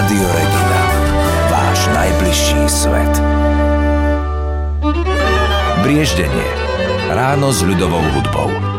Rádio Regina. Váš najbližší svet. Brieždenie. Ráno s ľudovou hudbou.